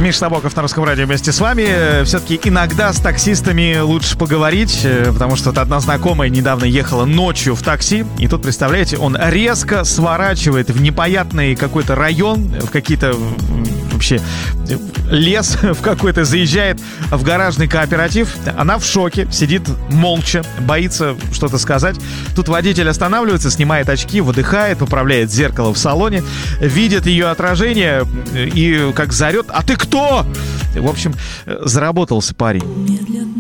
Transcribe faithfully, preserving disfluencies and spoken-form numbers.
Миша Сабоков на Русском радио вместе с вами. Все-таки иногда с таксистами лучше поговорить, потому что вот одна знакомая недавно ехала ночью в такси, и тут, представляете, он резко сворачивает в непонятный какой-то район, в какие-то вообще лес в какой-то, заезжает в гаражный кооператив. Она в шоке, сидит молча, боится что-то сказать. Тут водитель останавливается, снимает очки, выдыхает, поправляет зеркало в салоне, видит ее отражение и как заорет: «А ты кто?» В общем, заработался парень.